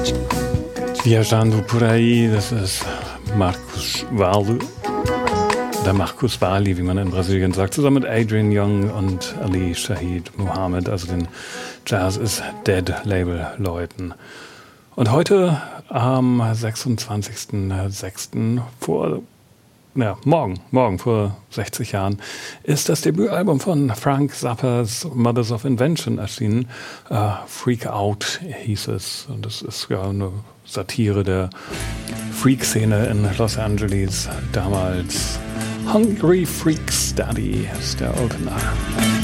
Viajando por aí, das ist Marcus Valle, oder Marcus Valle, wie man in Brasilien sagt, zusammen mit Adrian Young und Ali Shaheed Muhammad, also den Jazz is Dead Label-Leuten. Und heute am 26.06. morgen vor 60 Jahren, ist das Debütalbum von Frank Zappa's Mothers of Invention erschienen. Freak Out hieß es. Und das ist ja eine Satire der Freak-Szene in Los Angeles damals. Hungry Freaks Daddy ist der Opener.